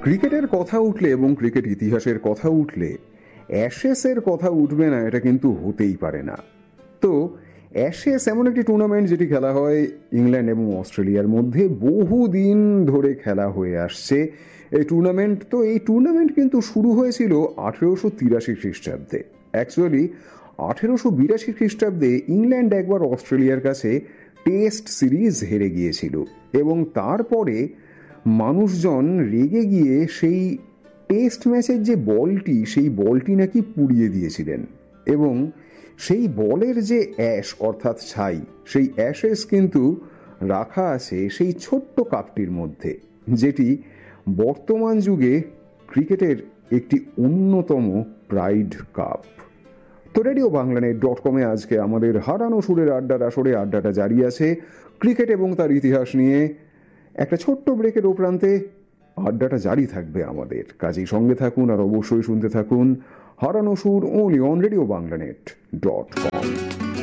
ক্রিকেটের কথা উঠলে এবং ক্রিকেট ইতিহাসের কথা উঠলে অ্যাশেসের কথা উঠবে না, এটা কিন্তু হতেই পারে না। তো অ্যাশেস এমন একটি টুর্নামেন্ট যেটি খেলা হয় ইংল্যান্ড এবং অস্ট্রেলিয়ার মধ্যে, বহুদিন ধরে খেলা হয়ে আসছে এই টুর্নামেন্ট কিন্তু শুরু হয়েছিল 1883 খ্রিস্টাব্দে। অ্যাকচুয়ালি 1882 খ্রিস্টাব্দে ইংল্যান্ড একবার অস্ট্রেলিয়ার কাছে টেস্ট সিরিজ হেরে গিয়েছিল এবং তারপরে মানুষজন রেগে গিয়ে সেই টেস্ট ম্যাচের যে বলটি, সেই বলটি নাকি পুড়িয়ে দিয়েছিলেন এবং সেই বলের যে অ্যাশ অর্থাৎ ছাই, সেই অ্যাশেস কিন্তু রাখা আছে সেই ছোট্ট কাপটির মধ্যে, যেটি বর্তমান যুগে ক্রিকেটের একটি অন্যতম প্রাইড কাপ। তো রেডিও বাংলানেট.com আজকে আমাদের হারানো সুরের আড্ডার আসরে আড্ডাটা জারি আছে ক্রিকেট এবং তার ইতিহাস নিয়ে। একটা ছোট্ট ব্রেকের ওপ্রান্তে আড্ডাটা জারি থাকবে আমাদের, কাজেই সঙ্গে থাকুন আর অবশ্যই শুনতে থাকুন হারানো সুর, only on রেডিও বাংলানেট.com।